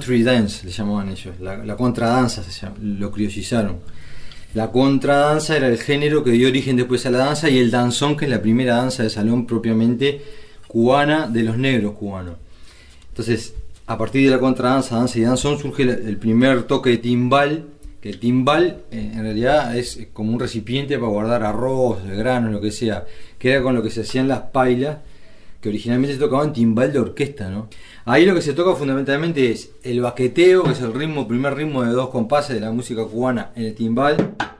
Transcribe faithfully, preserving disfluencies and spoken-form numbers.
country dance, le llamaban ellos, la, la contradanza, se llama, lo criollizaron. La contradanza era el género que dio origen después a la danza, y el danzón, que es la primera danza de salón propiamente cubana de los negros cubanos. Entonces, a partir de la contradanza, danza y danzón surge el primer toque de timbal, que el timbal eh, en realidad es como un recipiente para guardar arroz, granos, lo que sea, que era con lo que se hacían las pailas, que originalmente se tocaban timbal de orquesta, ¿no? Ahí lo que se toca fundamentalmente es el baqueteo, que es el ritmo, primer ritmo de dos compases de la música cubana en el timbal.